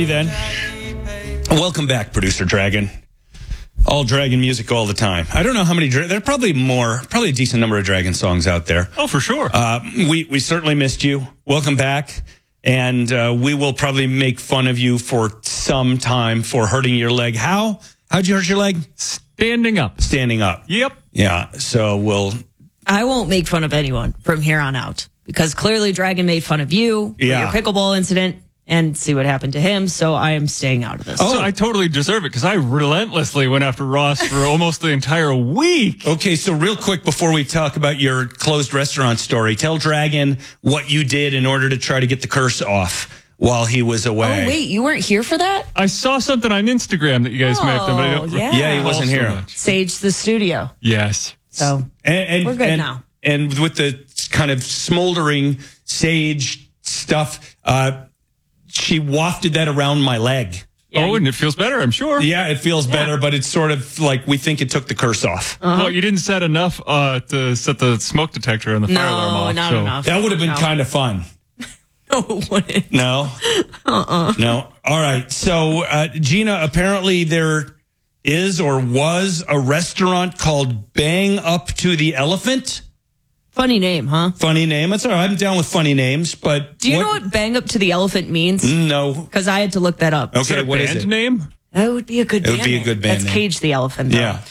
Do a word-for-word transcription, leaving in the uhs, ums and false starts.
Alrighty then. Welcome back, Producer Dragon. All Dragon music all the time. I don't know how many. Dra- there are probably more, probably a decent number of Dragon songs out there. Oh, for sure. Uh, we we certainly missed you. Welcome back, and uh, we will probably make fun of you for some time for hurting your leg. How? How'd you hurt your leg? Standing up. Standing up. Yep. Yeah. So we'll. I won't make fun of anyone from here on out because clearly Dragon made fun of you for Yeah. your pickleball incident. And see what happened to him, so I am staying out of this. Oh, so I totally deserve it because I relentlessly went after Ross for almost the entire week. Okay, so real quick before we talk about your closed restaurant story, tell Dragon what you did in order to try to get the curse off while he was away. Oh, wait, you weren't here for that? I saw something on Instagram that you guys Oh, may have done, but I don't yeah. Yeah, he wasn't recall so here. much. Sage the studio. Yes. So And, and, we're good and, now. And with the kind of smoldering sage stuff, uh, she wafted that around my leg. Yeah, oh, and it feels better, I'm sure. Yeah, it feels better, but it's sort of like we think it took the curse off. Uh-huh. Well, you didn't set enough uh, to set the smoke detector and the fire No, alarm off. not so. enough. That would have been No. kind of fun. No, it wouldn't. No? Uh-uh. No. All right. So, uh, Gina, apparently there is or was a restaurant called Bang Up to the Elephant. Funny name, huh? Funny name. That's all right. I'm down with funny names, but Do you know what bang up to the elephant means? No. Because I had to look that up. Okay, Is it a what is band it? name? That would be a good It band would be a name. good band That's name. Cage the Elephant, though. Yeah.